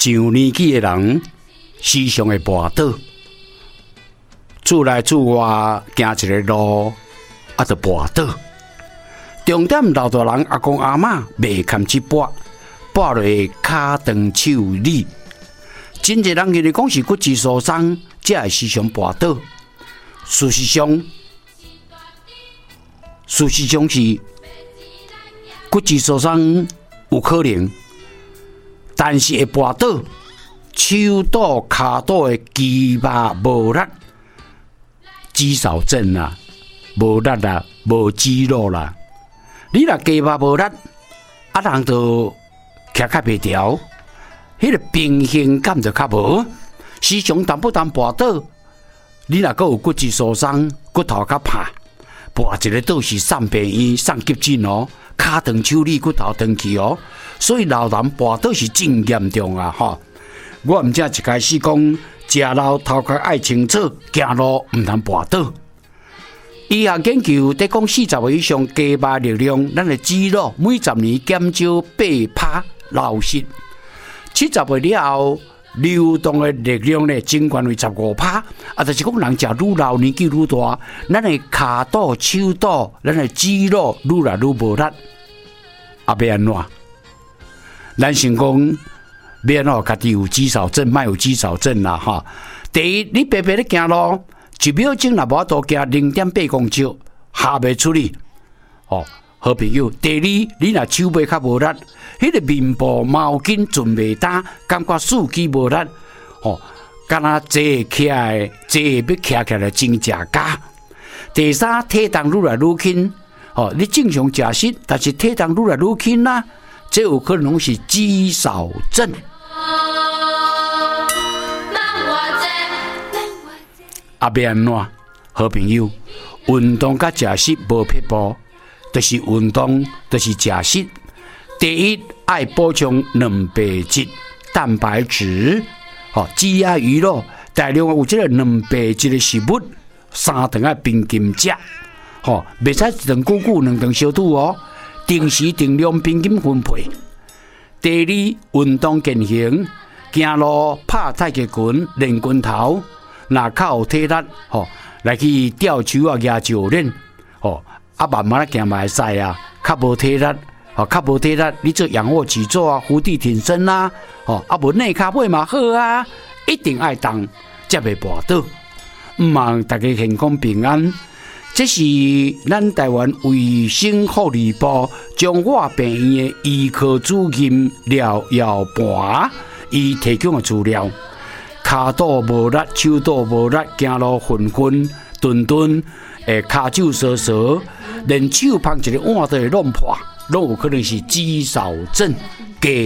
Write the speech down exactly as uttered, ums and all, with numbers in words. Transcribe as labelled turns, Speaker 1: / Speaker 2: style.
Speaker 1: 上年纪的人时常会跋倒，厝内厝外行一个路，啊，就跋倒。重点老大人阿公阿嬷袂堪去跋，跋落会骹长手里。真侪人认为讲是骨质疏松，才会时常跋倒。事实上，事实上是骨质疏松有可能，但是会跋倒，手倒、骹倒的肌肉无力，肌少症啦，无力啦，无肌肉啦。你若肌肉无力，啊人就徛较袂调，迄个平衡感就较无，时常淡不淡跋倒。你若阁有骨质疏松，骨头较怕，跋一个倒是送病院、送急诊哦，骹长手里骨头长去哦，所以老人跋倒是真严重啊！吼，我毋则一开始讲，食老头壳爱清楚，行路毋通跋倒。医学研究在讲四十岁以上肌肉力量，咱的肌肉每十年减少八趴流失。七十岁了后，流动的力量呢，增加为十五趴。啊，就是讲人食愈老，年纪愈大，咱的骹倒、手倒，咱的肌肉愈来愈无力。啊，要安怎？咱先讲，要安怎家己有肌少症，莫有肌少症啦哈。第一，你白白咧行路。一秒钟若无多行零点八公尺，下袂出去。哦，好朋友。第二，你若手尾较无力，迄、那个面部毛巾存袂干，感觉四肢无力。哦，敢若坐起来，坐要徛起来真正假。第三，体重愈来愈轻。哦，你正常食食，但是体重愈来愈轻啦，这有可能是肌少症。啊，要安怎？好朋友，运动甲食食无撇步，就是运动，就是食食。第一，爱补充蛋白质、蛋白质，吼，鸡鸭鱼肉大量有这个蛋白质的食物，三顿啊并进食，吼，袂使一顿久久两顿小肚哦，定时定量平均分配。第二，运动健行，行路、拍太极拳、练拳头。若较有体力，吼，来去吊球啊、举球练，吼，啊慢慢行嘛会使啊。较无体力，吼，较无体力，你做仰卧起坐啊、伏地挺身啊，吼，啊无内骹背嘛好啊，一定爱动，才袂跋倒。毋望大家健康平安。这是咱台湾卫生福利部中华病院的医科主任廖耀盘伊提供的资料。骹倒无力，手倒无力，行路昏昏、顿顿，诶，骹手烧烧，连手捧一个碗都会弄破，拢有可能是肌少症。